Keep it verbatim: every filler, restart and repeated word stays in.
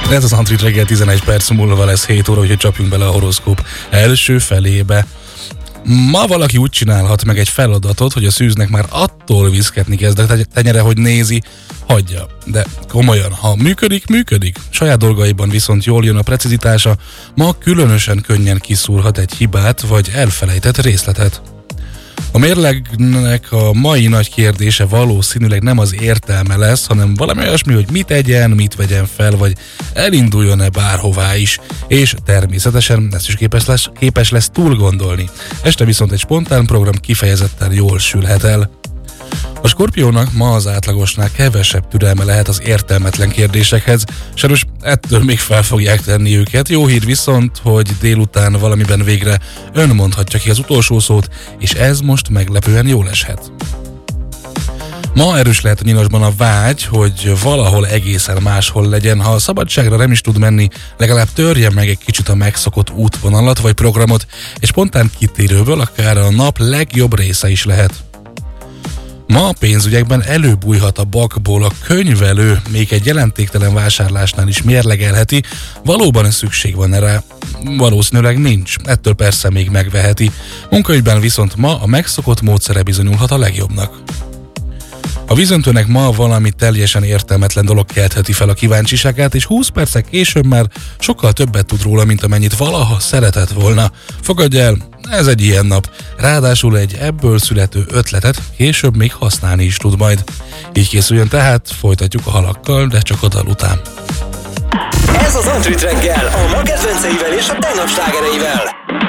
Ez az Antrit reggel, tizenegy perc múlva lesz hét óra, úgyhogy csapjunk bele a horoszkóp első felébe. Ma valaki úgy csinálhat meg egy feladatot, hogy a szűznek már attól viszketni kezd a tenyere, hogy nézi, hagyja. De komolyan, ha működik, működik. Saját dolgaiban viszont jól jön a precizitása, ma különösen könnyen kiszúrhat egy hibát vagy elfelejtett részletet. A mérlegnek a mai nagy kérdése valószínűleg nem az értelme lesz, hanem valami olyasmi, hogy mit egyen, mit vegyen fel, vagy elinduljon-e bárhová is, és természetesen ezt is képes lesz, képes lesz túl gondolni. Este viszont egy spontán program kifejezetten jól sülhet el. A Skorpiónak ma az átlagosnál kevesebb türelme lehet az értelmetlen kérdésekhez, sajnos ettől még fel fogják tenni őket. Jó hír viszont, hogy délután valamiben végre ön mondhatja ki az utolsó szót, és ez most meglepően jól eshet. Ma erős lehet a nyilasban a vágy, hogy valahol egészen máshol legyen. Ha a szabadságra nem is tud menni, legalább törje meg egy kicsit a megszokott útvonalat vagy programot, és spontán kitérőből akár a nap legjobb része is lehet. Ma a pénzügyekben előbújhat a bakból a könyvelő, még egy jelentéktelen vásárlásnál is mérlegelheti, valóban szükség van erre, valószínűleg nincs, ettől persze még megveheti. Munkaügyben viszont ma a megszokott módszere bizonyulhat a legjobbnak. A vízöntőnek ma valami teljesen értelmetlen dolog keltheti fel a kíváncsiságát, és húsz percek később már sokkal többet tud róla, mint amennyit valaha szeretett volna. Fogadj el, ez egy ilyen nap. Ráadásul egy ebből születő ötletet később még használni is tud majd. Így készüljön tehát, folytatjuk a halakkal, de csak a dal után. Ez az Antrit reggel, a ma kedvenceivel és a tegnap slágereivel.